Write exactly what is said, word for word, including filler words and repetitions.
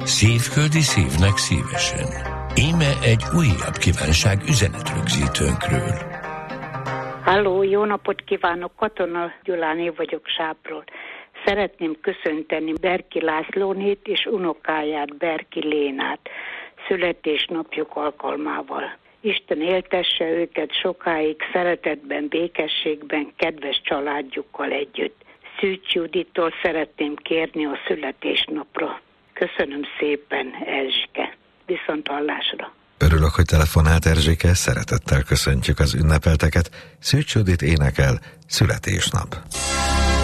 Szívföldi szívnek szívesen. Íme egy újabb kívánság üzenetrögzítőnkről. Halló, jó napot kívánok, Katona Gyuláné vagyok Sápról. Szeretném köszönteni Berki Lászlónét és unokáját, Berki Lénát, születésnapjuk alkalmával. Isten éltesse őket sokáig, szeretetben, békességben, kedves családjukkal együtt. Szűcs Judittól szeretném kérni a születésnapra. Köszönöm szépen, Erzsike. Viszont hallásra. Örülök, hogy telefonált, Erzsike, szeretettel köszöntjük az ünnepelteket. Szűcs Judit énekel, születésnap.